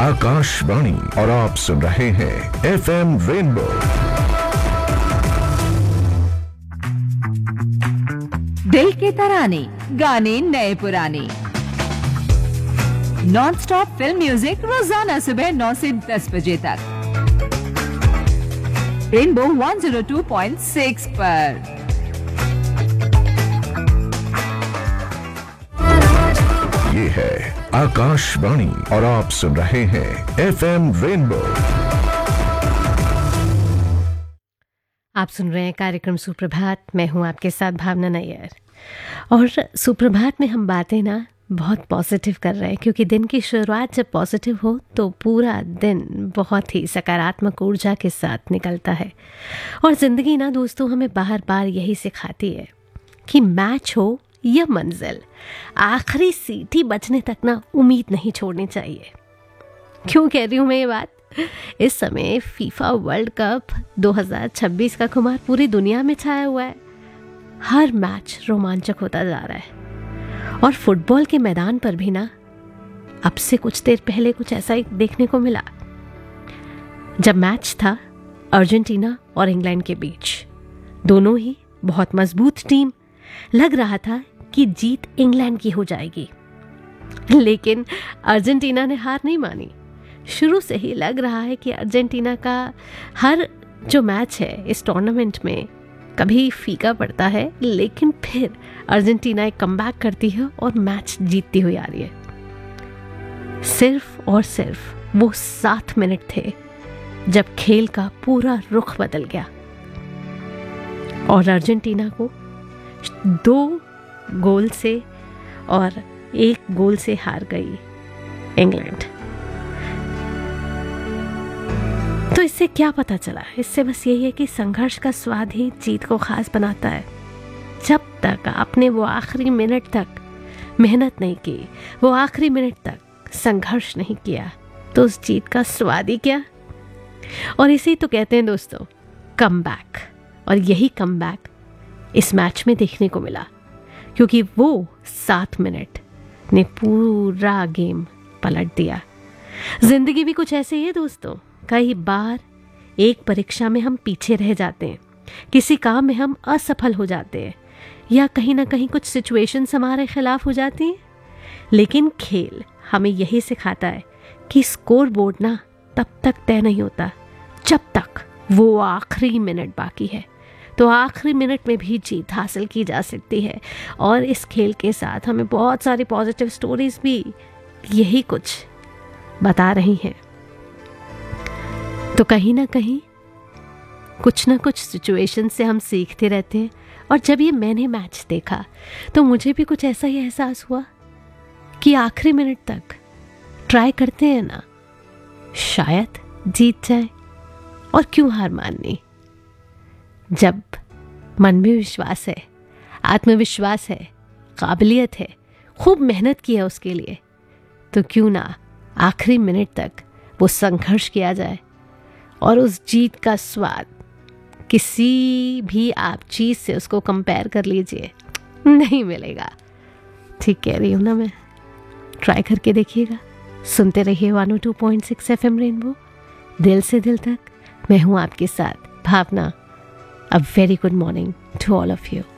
आकाशवाणी और आप सुन रहे हैं FM रेनबो। दिल के तराने, गाने नए पुराने, नॉन स्टॉप फिल्म म्यूजिक रोजाना सुबह 9 से 10 बजे तक रेनबो 102.6 पर। ये है आकाशवाणी और आप सुन रहे हैं FM रेनबो। आप सुन रहे हैं कार्यक्रम सुप्रभात। मैं हूं आपके साथ भावना नैयर। और सुप्रभात में हम बातें ना बहुत पॉजिटिव कर रहे हैं, क्योंकि दिन की शुरुआत जब पॉजिटिव हो तो पूरा दिन बहुत ही सकारात्मक ऊर्जा के साथ निकलता है। और ज़िंदगी ना दोस्तों हमें बार बार यही सिखाती है कि मैच हो या मंजिल, आखिरी सीटी बचने तक ना उम्मीद नहीं छोड़नी चाहिए। क्यों कह रही हूँ मैं ये बात? इस समय फीफा वर्ल्ड कप 2026 का खुमार पूरी दुनिया में छाया हुआ है। हर मैच रोमांचक होता जा रहा है और फुटबॉल के मैदान पर भी ना अब से कुछ देर पहले कुछ ऐसा ही देखने को मिला। जब मैच था अर्जेंटीना और इंग्लैंड के बीच, दोनों ही बहुत मजबूत टीम, लग रहा था कि जीत इंग्लैंड की हो जाएगी, लेकिन अर्जेंटीना ने हार नहीं मानी। शुरू से ही लग रहा है कि अर्जेंटीना का हर जो मैच है इस टूर्नामेंट में कभी फीका पड़ता है, लेकिन फिर अर्जेंटीना एक कमबैक करती है और मैच जीतती हुई आ रही है। सिर्फ और सिर्फ वो 7 मिनट थे जब खेल का पूरा रुख बदल गया और अर्जेंटीना को 2 गोल से और 1 गोल से हार गई इंग्लैंड। तो इससे क्या पता चला? इससे बस यही है कि संघर्ष का स्वाद ही जीत को खास बनाता है। जब तक आपने वो आखिरी मिनट तक मेहनत नहीं की, वो आखिरी मिनट तक संघर्ष नहीं किया, तो उस जीत का स्वाद ही क्या। और इसे तो कहते हैं दोस्तों कमबैक। और यही कमबैक इस मैच में देखने को मिला, क्योंकि वो 7 मिनट ने पूरा गेम पलट दिया। जिंदगी भी कुछ ऐसे ही है दोस्तों। कई बार एक परीक्षा में हम पीछे रह जाते हैं, किसी काम में हम असफल हो जाते हैं, या कहीं ना कहीं कुछ सिचुएशंस हमारे खिलाफ हो जाती हैं, लेकिन खेल हमें यही सिखाता है कि स्कोर बोर्ड ना तब तक तय नहीं होता जब तक वो आखिरी मिनट बाकी है। तो आखिरी मिनट में भी जीत हासिल की जा सकती है। और इस खेल के साथ हमें बहुत सारी पॉजिटिव स्टोरीज भी यही कुछ बता रही हैं। तो कहीं ना कहीं कुछ ना कुछ सिचुएशन से हम सीखते रहते हैं। और जब ये मैंने मैच देखा तो मुझे भी कुछ ऐसा ही एहसास हुआ कि आखिरी मिनट तक ट्राई करते हैं ना, शायद जीत जाए। और क्यों हार माननी? जब मन में विश्वास है, आत्मविश्वास है, काबिलियत है, खूब मेहनत की है उसके लिए, तो क्यों ना आखिरी मिनट तक वो संघर्ष किया जाए और उस जीत का स्वाद किसी भी आप चीज़ से उसको कंपेयर कर लीजिए, नहीं मिलेगा। ठीक कह रही हूँ ना मैं? ट्राई करके देखिएगा। सुनते रहिए 102.6 FM रेनबो, दिल से दिल तक। मैं हूँ आपके साथ भावना। A very good morning to all of you.